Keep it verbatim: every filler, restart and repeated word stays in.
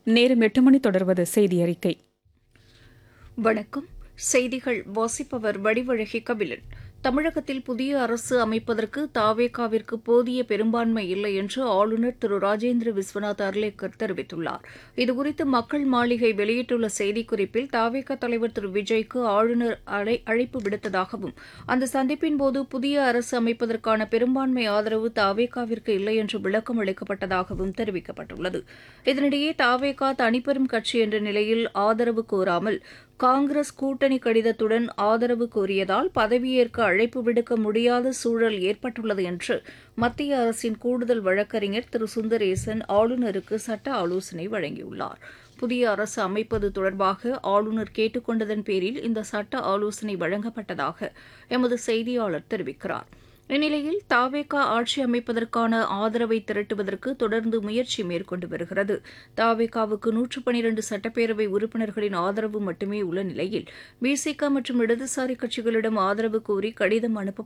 நேரம் எட்டு மணி தொடர்வது செய்தி அறிக்கை. வணக்கம். செய்திகள் வாசிப்பவர் வடிவழகி கபிலன். தமிழகத்தில் புதிய அரசு அமைப்பதற்கு தாவேகாவிற்கு போதிய பெரும்பான்மை இல்லை என்று ஆளுநர் திரு ராஜேந்திர விஸ்வநாத் அர்லேக்கர் தெரிவித்துள்ளார். இதுகுறித்து மக்கள் மாளிகை வெளியிட்டுள்ள செய்திக்குறிப்பில் தாவேகா தலைவர் திரு விஜய்க்கு ஆளுநர் அழை அழைப்பு விடுத்ததாகவும் அந்த சந்திப்பின்போது புதிய அரசு அமைப்பதற்கான பெரும்பான்மை ஆதரவு தாவேகாவிற்கு இல்லை என்று விளக்கம் அளிக்கப்பட்டதாகவும் தெரிவிக்கப்பட்டுள்ளது. இதனிடையே தாவேகா தனிப்பெரும் கட்சி என்ற நிலையில் ஆதரவு கோராமல் காங்கிரஸ் கூட்டணி கடிதத்துடன் ஆதரவு கோரியதால் பதவியேற்க அழைப்பு விடுக்க முடியாத சூழல் ஏற்பட்டுள்ளது என்று மத்திய அரசின் கூடுதல் வழக்கறிஞர் திரு சுந்தரேசன் ஆளுநருக்கு சட்ட ஆலோசனை வழங்கியுள்ளார். புதிய அரசு அமைப்பது தொடர்பாக ஆளுநர் கேட்டுக் கொண்டதன் பேரில் இந்த சட்ட ஆலோசனை வழங்கப்பட்டதாக எமது செய்தியாளர் தெரிவிக்கிறார். இந்நிலையில் தாவேகா ஆட்சி அமைப்பதற்கான ஆதரவை திரட்டுவதற்கு தொடர்ந்து முயற்சி மேற்கொண்டு வருகிறது. தாவேகாவுக்கு நூற்று பனிரண்டு சட்டப்பேரவை உறுப்பினர்களின் ஆதரவு மட்டுமே உள்ள நிலையில் பிசிக மற்றும் இடதுசாரி கட்சிகளிடம் ஆதரவு கோரி கடிதம் அனுப்ப